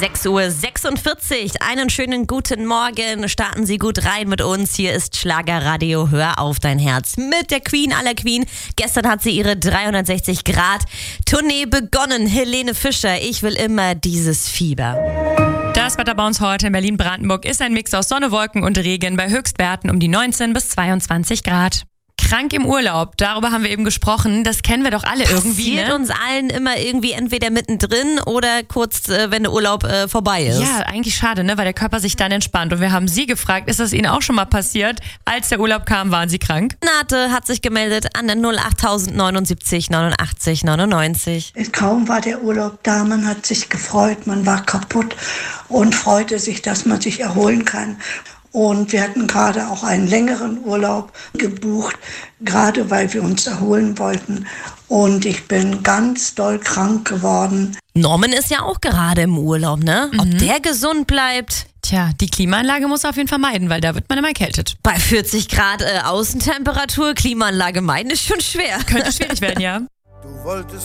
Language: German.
6:46 Uhr. Einen schönen guten Morgen. Starten Sie gut rein mit uns. Hier ist Schlagerradio. Hör auf dein Herz mit der Queen aller Queen. Gestern hat sie ihre 360-Grad-Tournee begonnen. Helene Fischer, ich will immer dieses Fieber. Das Wetter bei uns heute in Berlin-Brandenburg ist ein Mix aus Sonne, Wolken und Regen bei Höchstwerten um die 19 bis 22 Grad. Krank im Urlaub, darüber haben wir eben gesprochen. Das kennen wir doch alle irgendwie. Passiert uns allen immer irgendwie entweder mittendrin oder kurz, wenn der Urlaub vorbei ist. Ja, eigentlich schade, ne? Weil der Körper sich dann entspannt. Und wir haben Sie gefragt, ist das Ihnen auch schon mal passiert? Als der Urlaub kam, waren Sie krank? Nate hat sich gemeldet an der 08000 79 89 99. Kaum war der Urlaub da, man hat sich gefreut, man war kaputt und freute sich, dass man sich erholen kann. Und wir hatten gerade auch einen längeren Urlaub gebucht, gerade weil wir uns erholen wollten. Und ich bin ganz doll krank geworden. Norman ist ja auch gerade im Urlaub, ne? Ob der gesund bleibt? Tja, die Klimaanlage muss er auf jeden Fall meiden, weil da wird man immer erkältet. Bei 40 Grad Außentemperatur, Klimaanlage meiden ist schon schwer. Könnte schwierig werden, ja.